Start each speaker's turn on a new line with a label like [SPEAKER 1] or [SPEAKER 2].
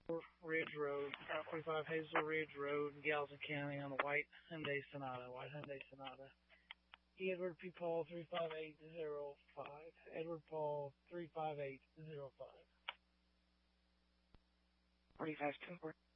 [SPEAKER 1] Ridge Road, 45 Hazel Ridge Road, Galveston County on the white Hyundai Sonata. Edward P. Paul 35805. Edward Paul 35805.
[SPEAKER 2] 45 2.